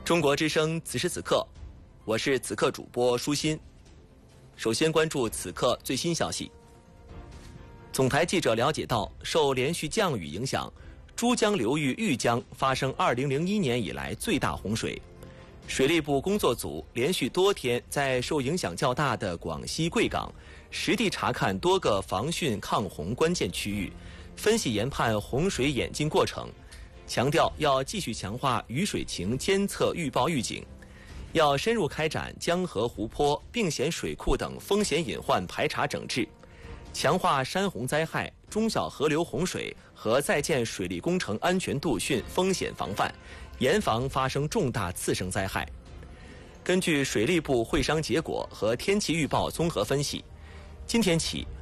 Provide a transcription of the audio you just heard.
中国之声此时此刻，我是此刻主播舒心。首先关注此刻最新消息。总台记者了解到，受连续降雨影响，珠江流域玉江发生2001年以来最大洪水。水利部工作组连续多天在受影响较大的广西贵港实地查看多个防汛抗洪关键区域，分析研判洪水演进过程，强调要继续强化雨水情监测预报预警，要深入开展江河湖泊、并险水库等风险隐患排查整治，强化山洪灾害、中小河流洪水和在建水利工程安全度汛风险防范，严防发生重大次生灾害。根据水利部会商结果和天气预报综合分析，今天起